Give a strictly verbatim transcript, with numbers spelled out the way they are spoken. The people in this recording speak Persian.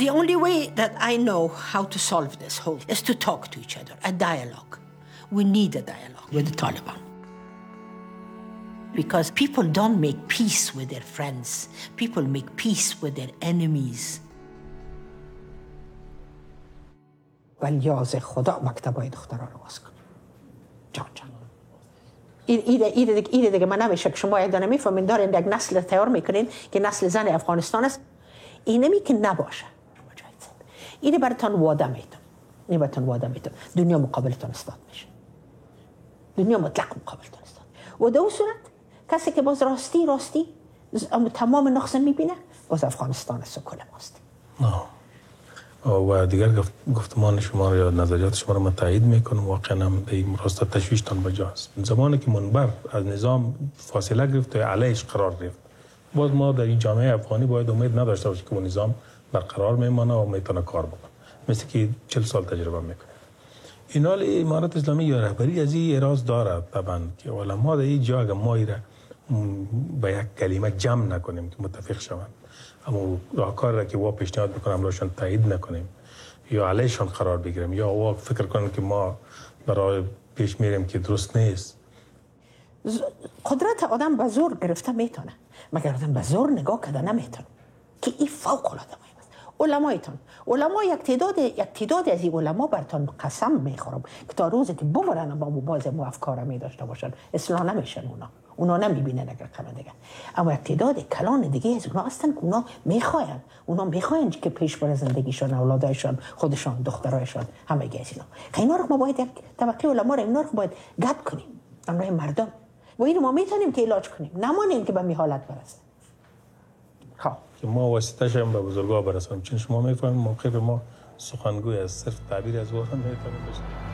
The only way that I know how to solve this whole is to talk to each other, a dialogue. We need a dialogue with the Taliban. Because people don't make peace with their friends. People make peace with their enemies. ولی از خدا مکتبای دخترها رو باز کن. جان جان. ایده ایده دیگه ایده دیگه من نمیشه که شما ایده نمیفهمین دارین یک نسل تیار میکنین که نسل زن افغانستان است. این نمی که نباشه. اینه براتون وعده میدم. اینه براتون وعده میدم. دنیا مقابلتون استاد میشه. دنیا مطلق مقابلتون استاد. و در اون صورت کسی که باز راستی راستی تمام نقص میبینه باز افغانستان سکول ماست. و دیگر گفتمان شما یا نظریات شما را من تایید میکنم. واقعا هم به این راستا تشویشتان بجاست. زمانی که منبر از نظام فاصله گرفت و علیش قرار گرفت باز ما در این جامعه افغانی باید امید نداشته باشیم که اون نظام برقرار میمانه و میتونه کار بکنه. مثل که چهل سال تجربه میکنه. این حال امارت اسلامی یا رهبری از این اراز داره طبعا که علما در این جا اگر ما ایره به یک کلمه جمع نکنیم که متفق شوند، اما راهکار را که وا پیشنهاد میکنم راشون تایید نکنیم یا علیشان قرار بگیریم یا وا فکر کنیم که ما برای پیش میریم که درست نیست. قدرت آدم به زور گرفته میتونه، مگر آدم به زور نگاه کرده نمیتونه که این فوق العاده مهم است. علمایتون علما یک تعداد یک تعداد از این علما براتون قسم میخورم که تا روزی که بمرن با باز مو افکار می داشته باشن اصلاح نمیشن. اونا اونا نمیبینن اگر کم دیگه، اما یک تعداد کلان دیگه از اونا هستن که اونا میخواین اونا میخواین که پیش بره زندگیشون، اولادایشون، خودشون، دخترایشون، همه گیز اینا. که اینا رو ما باید یک طبقه علما رو اینا رو باید گپ کنیم امروز مردم و اینو ما میتونیم که علاج کنیم، نمانیم که به می حالت برسه. خب که ما واسطه‌اش هم به بزرگا برسونیم، چون شما میفهمید موقع ما سخنگوی از صرف تعبیر از واقعا میتونیم بشه.